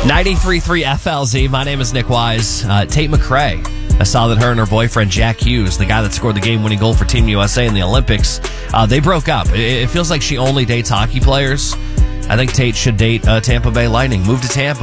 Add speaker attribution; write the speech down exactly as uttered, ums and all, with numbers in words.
Speaker 1: ninety-three point three F L Z. My name is Nick Wise. Uh, Tate McRae. I saw that her and her boyfriend, Jack Hughes, the guy that scored the game-winning goal for Team U S A in the Olympics, uh, they broke up. It, it feels like she only dates hockey players. I think Tate should date uh, Tampa Bay Lightning. Move to Tampa.